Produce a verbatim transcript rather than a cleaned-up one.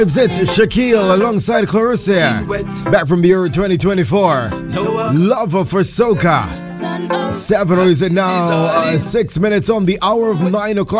It Shaquille alongside Clarissa, back from the year twenty twenty-four. Lover for Soca. Seven is it now? Uh, six minutes on the hour of nine o'clock.